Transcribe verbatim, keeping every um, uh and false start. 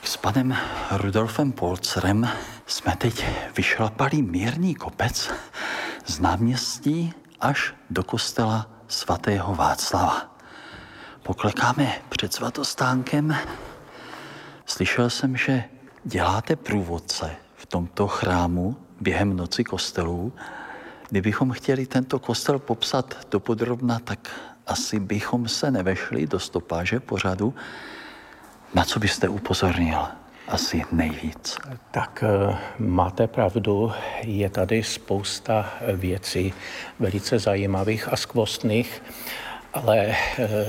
S panem Rudolfem Polcerem jsme teď vyšlapali mírný kopec z náměstí až do kostela svatého Václava. Poklekáme před svatostánkem. Slyšel jsem, že děláte průvodce v tomto chrámu během noci kostelů. Kdybychom chtěli tento kostel popsat dopodrobna, tak asi bychom se nevešli do stopáže pořadu. Na co byste upozornil asi nejvíc? Tak máte pravdu, je tady spousta věcí velice zajímavých a skvostných, ale